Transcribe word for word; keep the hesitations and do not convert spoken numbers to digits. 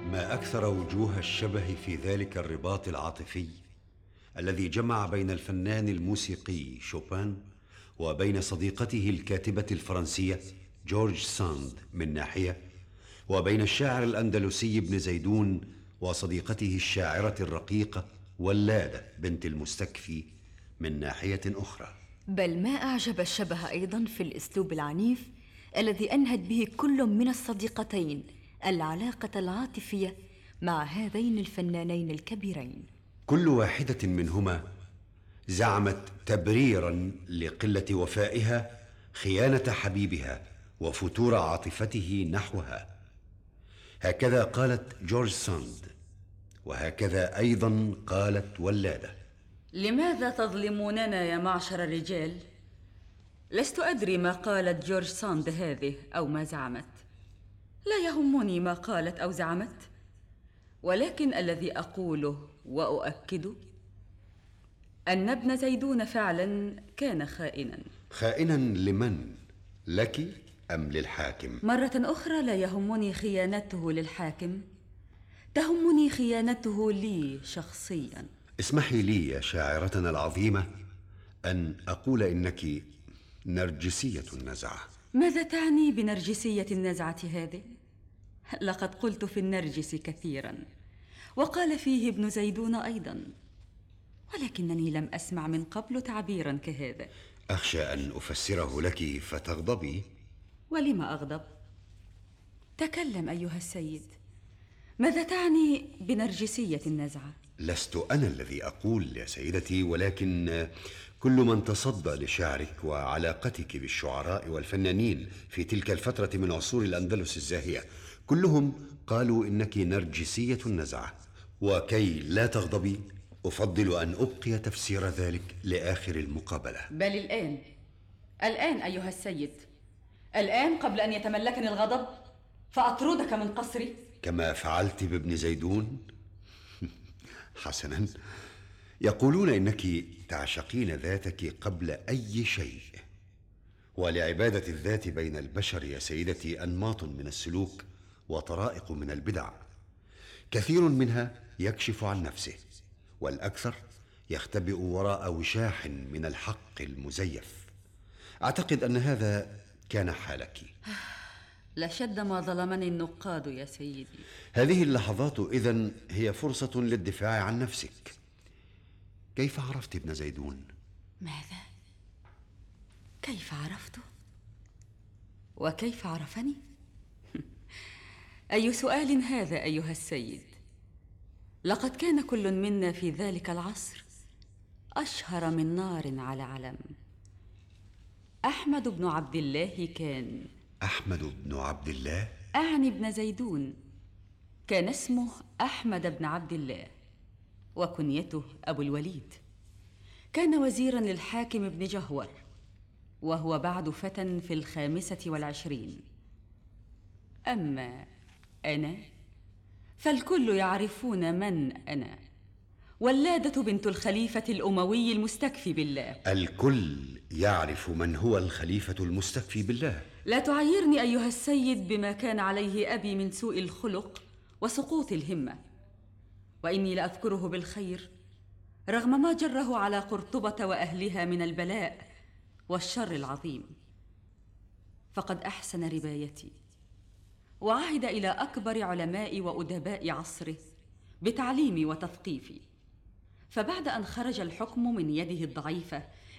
ما أكثر وجوه الشبه في ذلك الرباط العاطفي الذي جمع بين الفنان الموسيقي شوبان وبين صديقته الكاتبة الفرنسية جورج ساند من ناحية، وبين الشاعر الأندلسي ابن زيدون وصديقته الشاعرة الرقيقة ولادة بنت المستكفي من ناحية أخرى. بل ما أعجب الشبه أيضا في الأسلوب العنيف الذي أنهت به كل من الصديقتين العلاقة العاطفية مع هذين الفنانين الكبيرين. كل واحدة منهما زعمت تبريرا لقلة وفائها خيانة حبيبها وفتور عاطفته نحوها. هكذا قالت جورج ساند، وهكذا أيضا قالت ولادة. لماذا تظلموننا يا معشر الرجال؟ لست أدري ما قالت جورج ساند هذه أو ما زعمت، لا يهمني ما قالت أو زعمت، ولكن الذي أقوله وأؤكده أن ابن زيدون فعلا كان خائنا. خائنا لمن؟ لك أم للحاكم؟ مرة أخرى لا يهمني خيانته للحاكم، تهمني خيانته لي شخصيا. اسمحي لي يا شاعرتنا العظيمة أن أقول إنك نرجسية النزعة. ماذا تعني بنرجسية النزعة هذه؟ لقد قلت في النرجس كثيرا، وقال فيه ابن زيدون أيضا، ولكنني لم أسمع من قبل تعبيرا كهذا. أخشى أن أفسره لك فتغضبي. ولم أغضب؟ تكلم أيها السيد، ماذا تعني بنرجسية النزعة؟ لست أنا الذي أقول يا سيدتي، ولكن كل من تصدى لشعرك وعلاقتك بالشعراء والفنانين في تلك الفترة من عصور الأندلس الزاهية كلهم قالوا إنك نرجسية النزعة. وكي لا تغضبي أفضل أن أبقي تفسير ذلك لآخر المقابلة. بل الآن الآن أيها السيد، الآن قبل أن يتملكني الغضب فأطردك من قصري كما فعلت بابن زيدون. حسنا، يقولون إنك تعشقين ذاتك قبل أي شيء، ولعبادة الذات بين البشر يا سيدتي أنماط من السلوك وطرائق من البدع، كثير منها يكشف عن نفسه، والأكثر يختبئ وراء وشاح من الحق المزيف. أعتقد أن هذا كان حالك. لشد ما ظلمني النقاد يا سيدي. هذه اللحظات إذن هي فرصة للدفاع عن نفسك. كيف عرفت ابن زيدون؟ ماذا؟ كيف عرفته؟ وكيف عرفني؟ أي سؤال هذا أيها السيد؟ لقد كان كل منا في ذلك العصر أشهر من نار على علم. أحمد بن عبد الله كان. أحمد بن عبد الله؟ أعني ابن زيدون، كان اسمه أحمد بن عبد الله وكنيته أبو الوليد. كان وزيرا للحاكم ابن جهور، وهو بعد فتى في الخامسة والعشرين. أما أنا فالكل يعرفون من أنا، ولادة بنت الخليفة الأموي المستكفي بالله. الكل يعرف من هو الخليفة المستكفي بالله. لا تعيرني أيها السيد بما كان عليه أبي من سوء الخلق وسقوط الهمة، وإني لأذكره بالخير رغم ما جره على قرطبة وأهلها من البلاء والشر العظيم. فقد أحسن ربايتي وعهد إلى أكبر علماء وأدباء عصره بتعليمي وتثقيفي، فبعد أن خرج الحكم من يده الضعيفة